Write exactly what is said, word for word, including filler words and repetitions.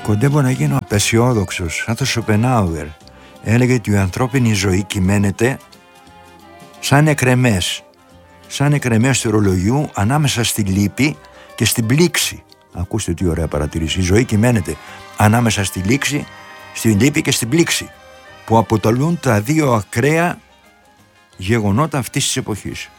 Κοντεύω να γίνω απεσιόδοξος, σαν το Σοπενάουερ. Έλεγε ότι η ανθρώπινη ζωή κυμαίνεται σαν εκρεμές, σαν εκρεμές του ρολογιού ανάμεσα στη λύπη και στην πλήξη. Ακούστε τι ωραία παρατηρήση. Η ζωή κυμαίνεται ανάμεσα στη λήξη, στην λύπη και στην πλήξη, που αποτελούν τα δύο ακραία γεγονότα αυτής της εποχής.